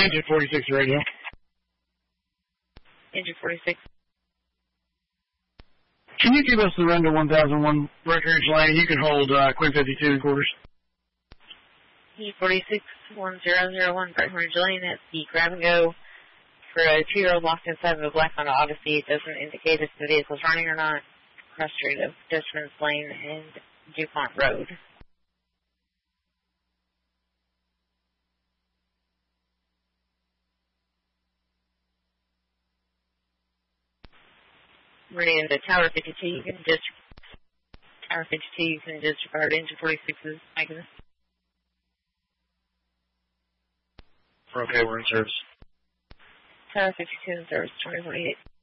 Engine 46 radio. Engine 46. Can you give us the run to 1001 Breckenridge Lane? You can hold Quinn 52 and quarters. E461001 Breckenridge Lane. That's the grab and go for a 2-year-old locked inside of a black Honda Odyssey. It doesn't indicate if the vehicle's running or not. Cross street of Dutchman's Lane and DuPont Road. Running into Tower 52, you can disregard Engine 46's Megan. Okay, we're in service. Tower 52 in service, 2048.